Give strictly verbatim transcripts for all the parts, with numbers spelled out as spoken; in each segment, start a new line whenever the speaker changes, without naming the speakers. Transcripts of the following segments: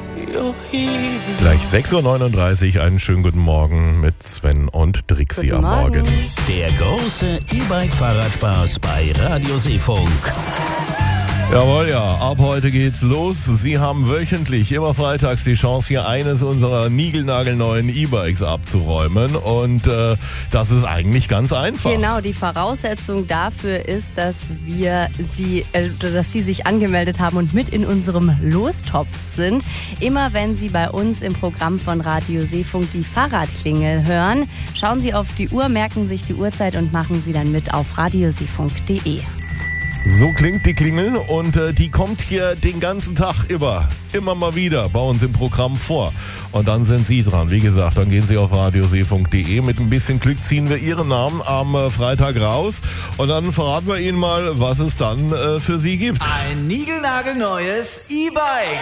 Gleich sechs Uhr neununddreißig, einen schönen guten Morgen mit Sven und Trixi
Guten
am Morgen.
Morgen.
Der große E-Bike-Fahrradspaß bei Radio Seefunk.
Jawohl, ja, ab heute geht's los. Sie haben wöchentlich, immer freitags, die Chance, hier eines unserer niegelnagelneuen E-Bikes abzuräumen. Und äh, das ist eigentlich ganz einfach.
Genau, die Voraussetzung dafür ist, dass wir sie, äh, dass Sie sich angemeldet haben und mit in unserem Lostopf sind. Immer wenn Sie bei uns im Programm von Radio Seefunk die Fahrradklingel hören, schauen Sie auf die Uhr, merken sich die Uhrzeit und machen Sie dann mit auf radioseefunk punkt de.
So klingt die Klingel und äh, die kommt hier den ganzen Tag immer, immer mal wieder bei uns im Programm vor. Und dann sind Sie dran. Wie gesagt, dann gehen Sie auf radioseefunk punkt de. Mit ein bisschen Glück ziehen wir Ihren Namen am äh, Freitag raus und dann verraten wir Ihnen mal, was es dann äh, für Sie gibt.
Ein niegelnagelneues E-Bike.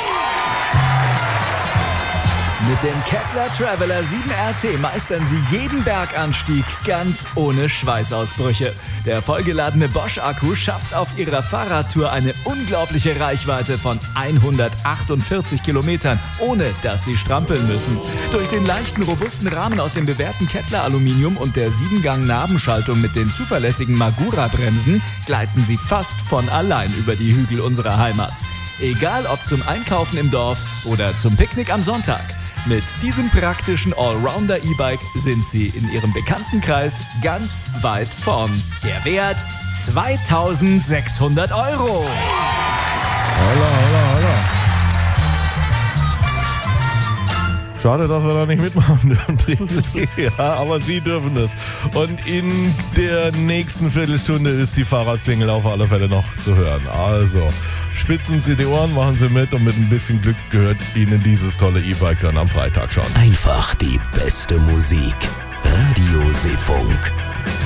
Mit dem Kettler Traveler sieben R T meistern Sie jeden Berganstieg ganz ohne Schweißausbrüche. Der vollgeladene Bosch-Akku schafft auf Ihrer Fahrradtour eine unglaubliche Reichweite von hundertachtundvierzig Kilometern, ohne dass Sie strampeln müssen. Durch den leichten, robusten Rahmen aus dem bewährten Kettler-Aluminium und der sieben-Gang-Nabenschaltung mit den zuverlässigen Magura-Bremsen gleiten Sie fast von allein über die Hügel unserer Heimat. Egal ob zum Einkaufen im Dorf oder zum Picknick am Sonntag. Mit diesem praktischen Allrounder-E-Bike sind Sie in Ihrem Bekanntenkreis ganz weit vorn. Der Wert zweitausendsechshundert Euro.
Holla, holla, holla. Schade, dass wir da nicht mitmachen dürfen. Ja, aber Sie dürfen das. Und in der nächsten Viertelstunde ist die Fahrradklingel auf alle Fälle noch zu hören. Also spitzen Sie die Ohren, machen Sie mit und mit ein bisschen Glück gehört Ihnen dieses tolle E-Bike dann am Freitag schon.
Einfach die beste Musik. Radio Seefunk.